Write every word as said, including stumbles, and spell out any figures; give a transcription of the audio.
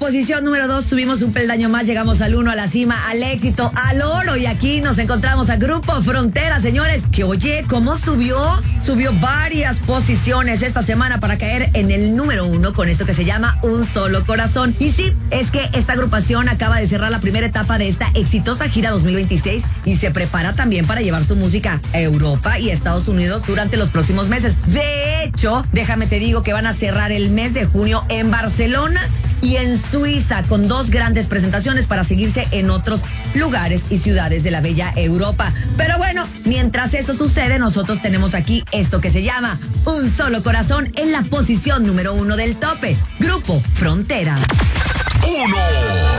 posición número dos subimos un peldaño más, llegamos al uno, a la cima, al éxito, al oro. Y aquí nos encontramos a Grupo Frontera, señores, que oye, ¿cómo subió? Subió varias posiciones esta semana para caer en el número uno con esto que se llama Un Solo Corazón. Y sí, es que esta agrupación acaba de cerrar la primera etapa de esta exitosa gira dos mil veintiséis y se prepara también para llevar su música a Europa y a Estados Unidos durante los próximos meses. De hecho, déjame te digo que van a cerrar el mes de junio en Barcelona y en Suiza con dos grandes presentaciones para seguirse en otros lugares y ciudades de la bella Europa. Pero bueno, mientras eso sucede, nosotros tenemos aquí esto que se llama Un Solo Corazón en la posición número uno del tope. Grupo Frontera. Uno.